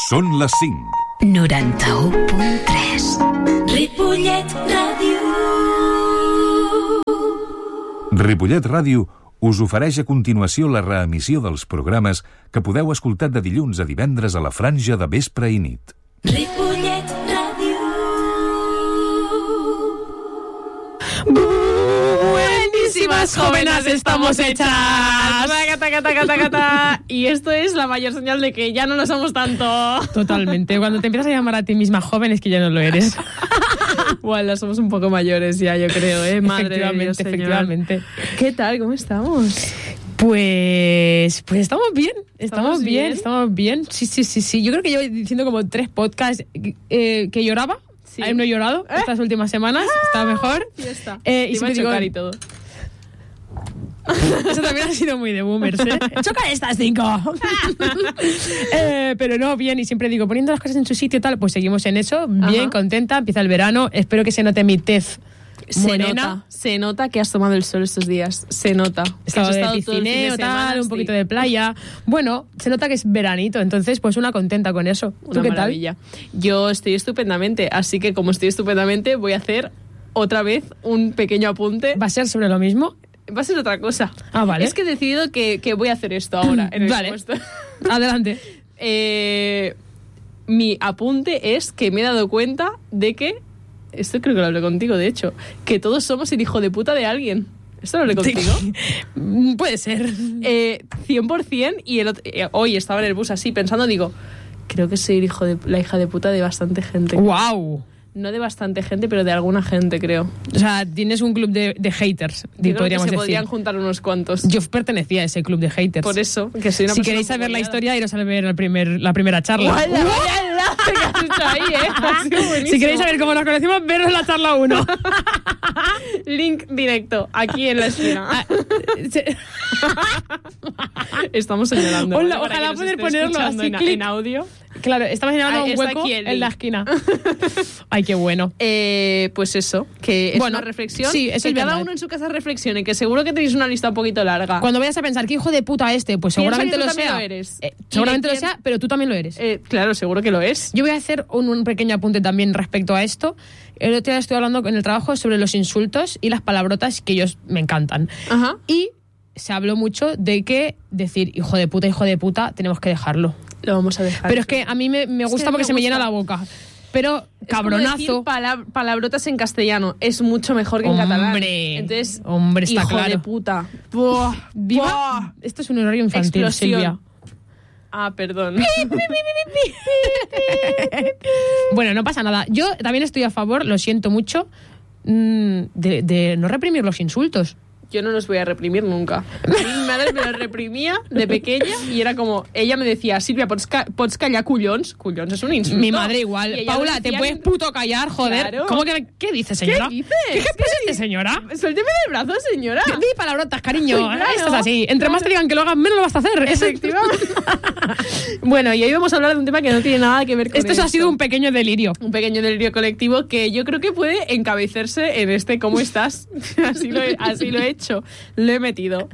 Són les 5. 91.3 Ripollet Ràdio. Ripollet Ràdio us ofereix a continuació la reemissió dels programes que podeu escoltar de dilluns a divendres a la franja de vespre i nit. Ripollet Ràdio. Buenísimas jóvenes estamos hechas. Y esto es la mayor señal de que ya no lo somos tanto. Totalmente. Cuando te empiezas a llamar a ti misma joven es que ya no lo eres. Bueno, somos un poco mayores ya, yo creo, ¿eh? Madre de Dios, efectivamente. ¿Qué tal? ¿Cómo estamos? Pues estamos bien. Estamos bien. Sí. Yo creo que llevo diciendo como 3 podcasts que lloraba. Sí. No he llorado estas últimas semanas. Estaba mejor. Fiesta. Y siempre digo, chocar y todo. Eso también ha sido muy de boomers, ¿eh? ¡Choca estas 5! Pero no, bien, y siempre digo, poniendo las cosas en su sitio y tal, pues seguimos en eso, bien, contenta, empieza el verano, espero que se note mi tez morena. Se nota que has tomado el sol estos días, se nota. Estado de piscineo, tal, un poquito de playa. Bueno, se nota que es veranito, entonces pues una contenta con eso. ¿Tú qué maravilla. Tal? Yo estoy estupendamente, así que como estoy estupendamente, voy a hacer otra vez un pequeño apunte. ¿Va a ser sobre lo mismo? Va a ser otra cosa. Ah, vale. Es que he decidido que voy a hacer esto ahora. En el vale. Adelante. Mi apunte es que me he dado cuenta de que, esto creo que lo hablé contigo, de hecho, que todos somos el hijo de puta de alguien. ¿Esto lo hablé contigo? Puede ser. 100%. Y hoy estaba en el bus así pensando, digo, creo que soy la hija de puta de bastante gente. ¡Wow! No de bastante gente, pero de alguna gente, creo. O sea, tienes un club de haters, podríamos decir. Podrían juntar unos cuantos. Yo pertenecía a ese club de haters. Por eso, que soy una Si queréis saber la historia, iros a ver la primera charla. ¡Vaya enlace que has hecho ahí, Ha sido buenísimo. Si queréis saber cómo nos conocimos, veros la charla 1. Link directo, aquí en la esquina. Estamos señalando. Ojalá poder ponerlo así, en audio. Claro, estamos señalando un hueco en la esquina. Ay, qué bueno. Pues eso, que es una reflexión. Sí, eso que es cada verdad. uno en su casa reflexione, que seguro que tenéis una lista un poquito larga. Cuando vayas a pensar, ¿qué hijo de puta pues seguramente lo sea. Lo eres. Seguramente lo sea, pero tú también lo eres. Claro, seguro que lo es. Yo voy a hacer un pequeño apunte también respecto a esto. El otro día estoy hablando en el trabajo sobre los insultos y las palabrotas que ellos me encantan. Ajá. Y se habló mucho de que decir hijo de puta, tenemos que dejarlo. Lo vamos a dejar. Pero es que a mí me gusta porque se me llena la boca. Pero cabronazo. Palabrotas en castellano es mucho mejor que en catalán. Entonces, está hijo claro. de puta. Viva. Esto es un horario infantil, explosión. Silvia. Ah, perdón. Bueno, no pasa nada. Yo también estoy a favor, lo siento mucho, de no reprimir los insultos. Yo no los voy a reprimir nunca. Mi madre me los reprimía de pequeña y era como, ella me decía, Silvia, ¿pots callar collons? Collons es un insulto. Mi madre igual. Paula, ¿te puedes puto callar, joder? Claro. ¿Cómo que qué dice, señora? ¿Qué dices? ¿Qué presente, señora? Suélteme del brazo, señora. Di palabrotas, cariño. Sí, claro. Esto es así. Entre más te digan que lo hagas, menos lo vas a hacer. Efectivamente. Bueno, y hoy vamos a hablar de un tema que no tiene nada que ver con esto. Ha sido un pequeño delirio. Un pequeño delirio colectivo que yo creo que puede encabecerse en este ¿cómo estás? Así lo he hecho. Lo he metido.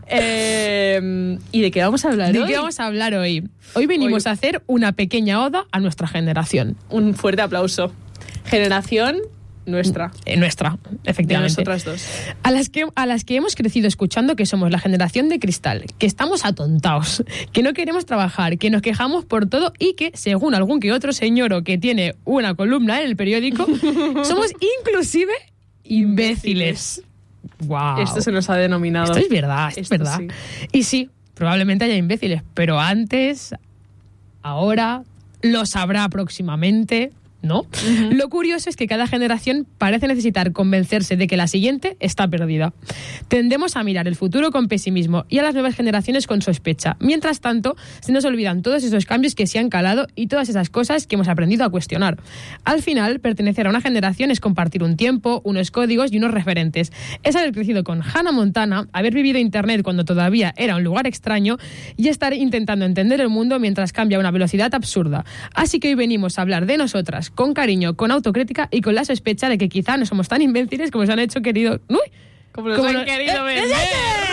¿Y de qué vamos a hablar hoy? ¿De qué vamos a hablar hoy? Hoy venimos a hacer una pequeña oda a nuestra generación. Un fuerte aplauso. Generación nuestra. Nuestra, efectivamente. De nosotras dos. A las que hemos crecido escuchando que somos la generación de cristal, que estamos atontados, que no queremos trabajar, que nos quejamos por todo y que, según algún que otro señor que tiene una columna en el periódico, somos inclusive imbéciles. Wow. Esto se nos ha denominado. Esto es verdad, es verdad. Sí. Y sí, probablemente haya imbéciles, pero antes, ahora, lo sabrá próximamente, ¿no? Uh-huh. Lo curioso es que cada generación parece necesitar convencerse de que la siguiente está perdida. Tendemos a mirar el futuro con pesimismo y a las nuevas generaciones con sospecha. Mientras tanto, se nos olvidan todos esos cambios que se han calado y todas esas cosas que hemos aprendido a cuestionar. Al final, pertenecer a una generación es compartir un tiempo, unos códigos y unos referentes. Es haber crecido con Hannah Montana, haber vivido Internet cuando todavía era un lugar extraño y estar intentando entender el mundo mientras cambia a una velocidad absurda. Así que hoy venimos a hablar de nosotras, con cariño, con autocrítica y con la sospecha de que quizá no somos tan imbéciles como nos han hecho querido... ¡Uy! Como nos han querido vender.